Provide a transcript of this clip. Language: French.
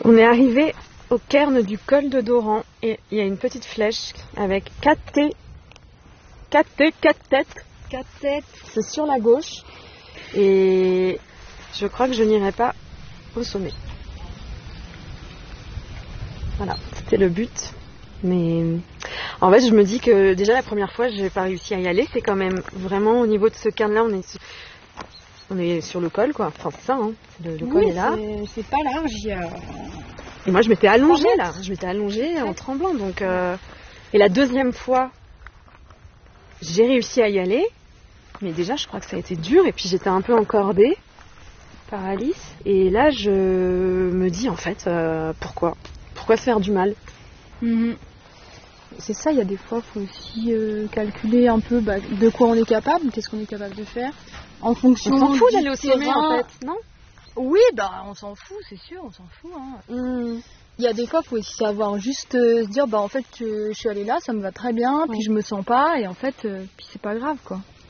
On est arrivé au cairn du col de Doran et il y a une petite flèche avec 4 têtes. C'est sur la gauche et je crois que je n'irai pas au sommet. Voilà, c'était le but. Mais en fait, je me dis que déjà la première fois, je n'ai pas réussi à y aller. C'est quand même vraiment au niveau de ce cairn-là, on est sur le col, quoi. Enfin, c'est ça, hein. Le col est là. C'est pas large. Et moi, je m'étais allongée là. Je m'étais allongée en tremblant. Donc, et la deuxième fois, j'ai réussi à y aller. Mais déjà, je crois que ça a été dur. Et puis, j'étais un peu encordée par Alice. Et là, je me dis, en fait, pourquoi se faire du mal? C'est ça, il y a des fois, il faut aussi calculer un peu de quoi on est capable, qu'est-ce qu'on est capable de faire. En fonction. On s'en fout d'aller au sommet, en fait, non? Oui, on s'en fout, c'est sûr, on s'en fout. Hein. Il y a des fois, il faut aussi savoir juste se dire, en fait, je suis allée là, ça me va très bien, puis je me sens pas, et en fait, puis c'est pas grave, quoi.